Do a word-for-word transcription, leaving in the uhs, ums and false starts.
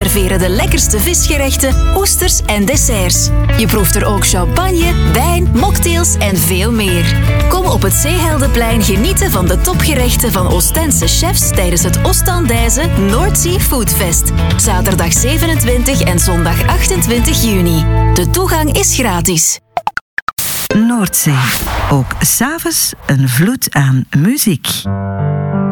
serveren de lekkerste visgerechten, oesters en desserts. Je proeft er ook champagne, wijn, mocktails en veel meer. Kom op het Zeeheldenplein genieten van de topgerechten van Oostense chefs tijdens het Oostendijse Noordzee Foodfest. Zaterdag zevenentwintig en zondag achtentwintig juni. De toegang is gratis. Noordzee. Ook 's avonds een vloed aan muziek.